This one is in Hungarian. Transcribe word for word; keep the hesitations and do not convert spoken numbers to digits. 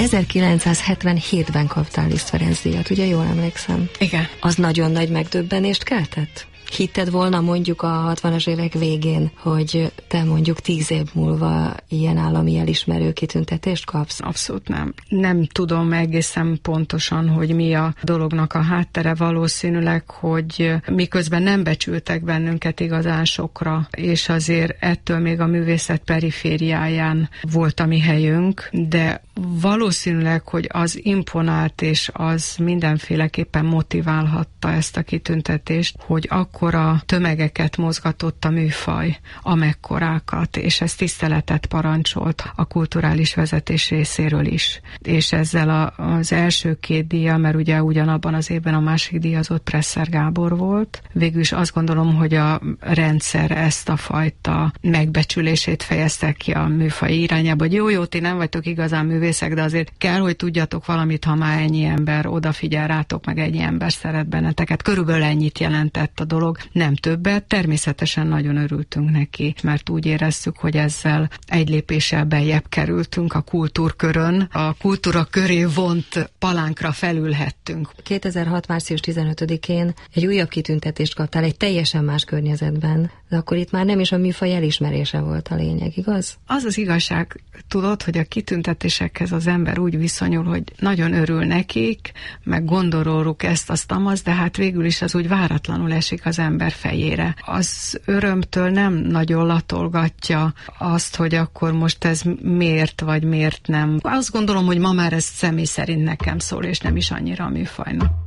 ezerkilencszázhetvenhétben kaptál Liszt Ferenc díjat, ugye jól emlékszem? Igen. Az nagyon nagy megdöbbenést keltett? Hitted volna mondjuk a hatvanas évek végén, hogy te mondjuk tíz év múlva ilyen állami elismerő kitüntetést kapsz? Abszolút nem. Nem tudom egészen pontosan, hogy mi a dolognak a háttere. Valószínűleg, hogy miközben nem becsültek bennünket igazán sokra, és azért ettől még a művészet perifériáján volt a mi helyünk, de valószínűleg, hogy az imponált, és az mindenféleképpen motiválhatta ezt a kitüntetést, hogy akkora tömegeket mozgatott a műfaj, amekkorákat, és ez tiszteletet parancsolt a kulturális vezetés részéről is. És ezzel a, az első két díjjal, mert ugye ugyanabban az évben a másik díjazott Presser Gábor volt, végül is azt gondolom, hogy a rendszer ezt a fajta megbecsülését fejezte ki a műfaj irányába, hogy jó-jó, ti nem vagytok igazán művészek, de azért kell, hogy tudjatok valamit, ha már ennyi ember odafigyel rátok, meg ennyi ember szeret benneteket. Körülbelül ennyit jelentett a dolog, nem többet. Természetesen nagyon örültünk neki, mert úgy éreztük, hogy ezzel egy lépéssel beljebb kerültünk a kultúrkörön. A kultúra köré vont palánkra felülhettünk. kétezer-hat. március tizenötödikén egy újabb kitüntetést kaptál egy teljesen más környezetben, de akkor itt már nem is a műfaj elismerése volt a lényeg, igaz? Az az igazság, tudod, hogy a kitüntetésekhez az ember úgy viszonyul, hogy nagyon örül nekik, meg gondol róluk ezt, azt, amazt, de hát végül is az úgy váratlanul esik az ember fejére. Az örömtől nem nagyon latolgatja azt, hogy akkor most ez miért, vagy miért nem. Azt gondolom, hogy ma már ez személy szerint nekem szól, és nem is annyira a műfajnak.